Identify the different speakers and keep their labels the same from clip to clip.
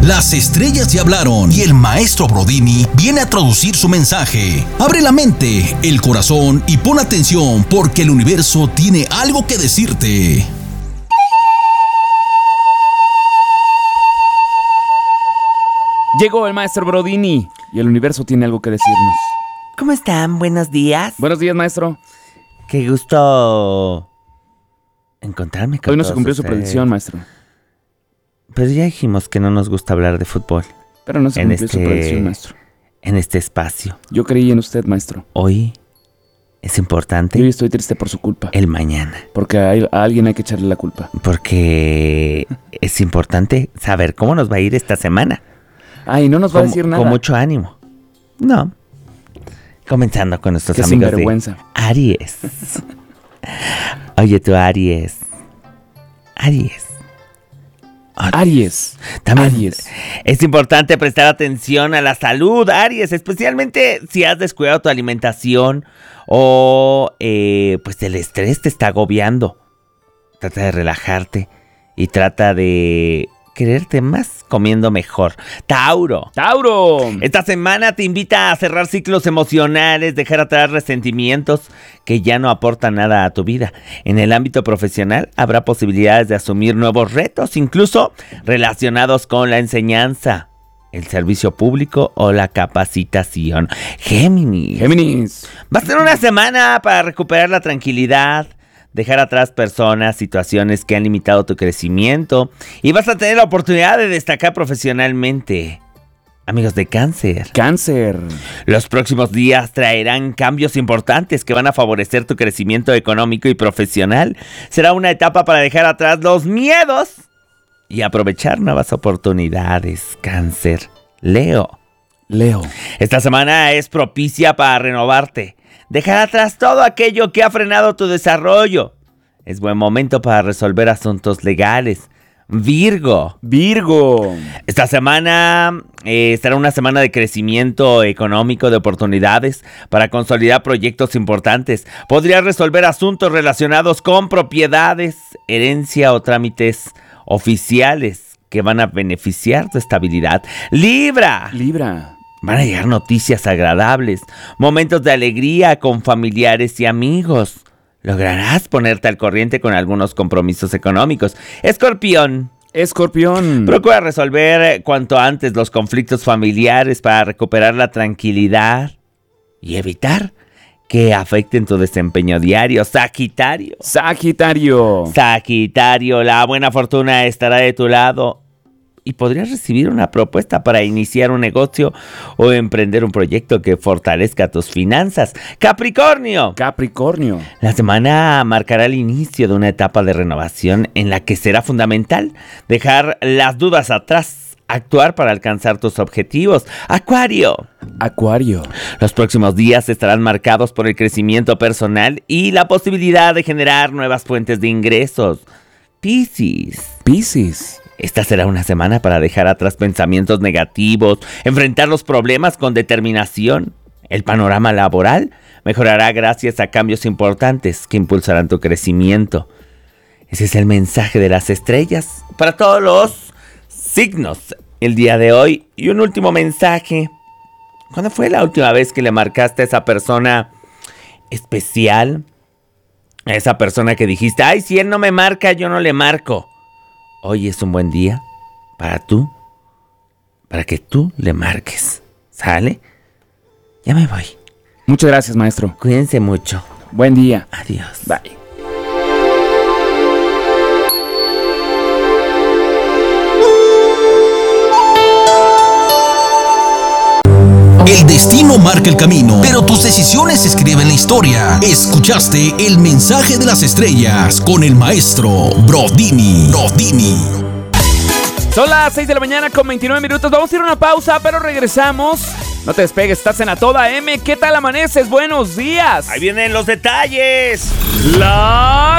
Speaker 1: Las estrellas ya hablaron y el maestro Brodini viene a traducir su mensaje. Abre la mente, el corazón y pon atención porque el universo tiene algo que decirte.
Speaker 2: Llegó el maestro Brodini y el universo tiene algo que decirnos.
Speaker 3: ¿Cómo están? Buenos días.
Speaker 2: Buenos días, maestro.
Speaker 3: Qué gusto encontrarme con
Speaker 2: Hoy no se
Speaker 3: todos
Speaker 2: cumplió su
Speaker 3: ustedes.
Speaker 2: predicción, maestro.
Speaker 3: Pero ya dijimos que no nos gusta hablar de fútbol
Speaker 2: Pero no se cumplió su predicción, maestro.
Speaker 3: en este espacio.
Speaker 2: Yo creí en usted, maestro.
Speaker 3: Hoy es importante
Speaker 2: Yo hoy estoy triste por su culpa.
Speaker 3: el mañana.
Speaker 2: Porque a alguien hay que echarle la culpa.
Speaker 3: Porque es importante saber cómo nos va a ir esta semana.
Speaker 2: Ay, no nos va a decir nada.
Speaker 3: Con mucho ánimo. No. Comenzando con nuestros
Speaker 2: Qué
Speaker 3: amigos de
Speaker 2: sinvergüenza.
Speaker 3: Aries. Oye, tú, Aries. También
Speaker 2: Aries.
Speaker 3: es importante prestar atención a la salud, Aries, especialmente si has descuidado tu alimentación o pues el estrés te está agobiando. Trata de relajarte y trata de quererte más comiendo mejor. Tauro. Esta semana te invita a cerrar ciclos emocionales, dejar atrás resentimientos que ya no aportan nada a tu vida. En el ámbito profesional habrá posibilidades de asumir nuevos retos, incluso relacionados con la enseñanza, el servicio público o la capacitación. Géminis. Va a ser una semana para recuperar la tranquilidad, dejar atrás personas, situaciones que han limitado tu crecimiento y vas a tener la oportunidad de destacar profesionalmente. Amigos de Cáncer. Los próximos días traerán cambios importantes que van a favorecer tu crecimiento económico y profesional. Será una etapa para dejar atrás los miedos y aprovechar nuevas oportunidades. Cáncer. Leo. Esta semana es propicia para renovarte. Dejar atrás todo aquello que ha frenado tu desarrollo. Es buen momento para resolver asuntos legales. Virgo. Esta semana será una semana de crecimiento económico, de oportunidades para consolidar proyectos importantes. Podrías resolver asuntos relacionados con propiedades, herencia o trámites oficiales que van a beneficiar tu estabilidad. Libra. Van a llegar noticias agradables, momentos de alegría con familiares y amigos. Lograrás ponerte al corriente con algunos compromisos económicos. Escorpión. Procura resolver cuanto antes los conflictos familiares para recuperar la tranquilidad y evitar que afecten tu desempeño diario. Sagitario, la buena fortuna estará de tu lado y podrías recibir una propuesta para iniciar un negocio o emprender un proyecto que fortalezca tus finanzas. Capricornio. La semana marcará el inicio de una etapa de renovación en la que será fundamental dejar las dudas atrás, actuar para alcanzar tus objetivos. Acuario. Los próximos días estarán marcados por el crecimiento personal y la posibilidad de generar nuevas fuentes de ingresos. Piscis. Esta será una semana para dejar atrás pensamientos negativos, enfrentar los problemas con determinación. El panorama laboral mejorará gracias a cambios importantes que impulsarán tu crecimiento. Ese es el mensaje de las estrellas para todos los signos el día de hoy. Y un último mensaje. ¿Cuándo fue la última vez que le marcaste a esa persona especial? A esa persona que dijiste, ay, si él no me marca, yo no le marco. Hoy es un buen día para que tú le marques. ¿Sale? Ya me voy.
Speaker 2: Muchas gracias, maestro.
Speaker 3: Cuídense mucho.
Speaker 2: Buen día.
Speaker 3: Adiós.
Speaker 2: Bye.
Speaker 1: El destino marca el camino, pero tus decisiones escriben la historia. Escuchaste el mensaje de las estrellas con el maestro Brodini.
Speaker 2: Son las 6 de la mañana con 29 minutos. Vamos a ir a una pausa, pero regresamos. No te despegues, estás en A Toda M. ¿Qué tal amaneces? Buenos días.
Speaker 3: Ahí vienen los detalles.
Speaker 2: La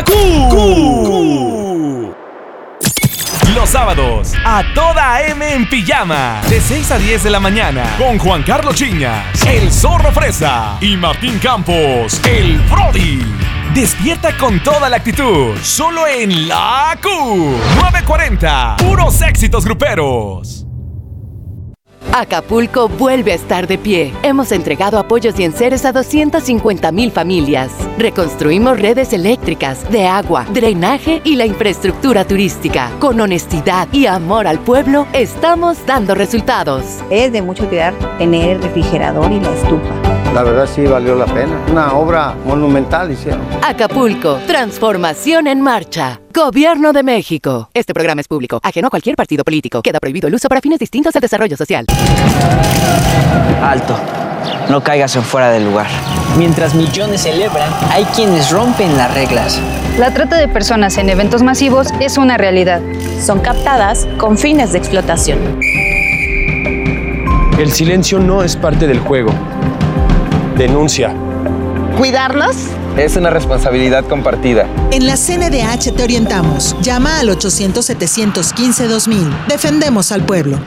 Speaker 2: Q.
Speaker 4: Los sábados, A Toda M en pijama, de 6 a 10 de la mañana, con Juan Carlos Chiñas, el Zorro Fresa y Martín Campos, el Brody. Despierta con toda la actitud, solo en La Q. 940, puros éxitos gruperos.
Speaker 5: Acapulco vuelve a estar de pie. Hemos entregado apoyos y enseres a 250,000 familias. Reconstruimos redes eléctricas, de agua, drenaje y la infraestructura turística. Con honestidad y amor al pueblo, estamos dando resultados.
Speaker 6: Es de mucho cuidar tener el refrigerador y la estufa.
Speaker 7: La verdad sí valió la pena. Una obra monumental hicieron.
Speaker 5: Acapulco, transformación en marcha. Gobierno de México. Este programa es público, ajeno a cualquier partido político. Queda prohibido el uso para fines distintos del desarrollo social.
Speaker 8: Alto. No caigas en fuera del lugar. Mientras millones celebran, hay quienes rompen las reglas.
Speaker 9: La trata de personas en eventos masivos es una realidad.
Speaker 6: Son captadas con fines de explotación.
Speaker 10: El silencio no es parte del juego. Denuncia.
Speaker 11: ¿Cuidarnos?
Speaker 10: Es una responsabilidad compartida.
Speaker 12: En la CNDH te orientamos. Llama al 800-715-2000. Defendemos al pueblo.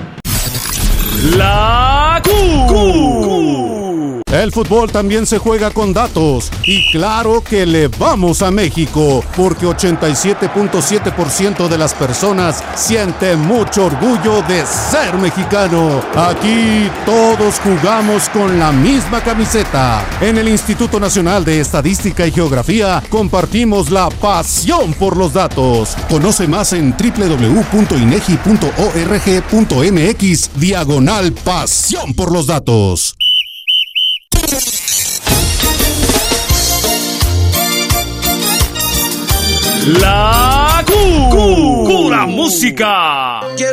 Speaker 4: La Q.
Speaker 13: El fútbol también se juega con datos y claro que le vamos a México porque 87.7% de las personas siente mucho orgullo de ser mexicano. Aquí todos jugamos con la misma camiseta. En el Instituto Nacional de Estadística y Geografía compartimos la pasión por los datos. Conoce más en www.inegi.org.mx/pasión por los datos.
Speaker 4: La Q. Pura música.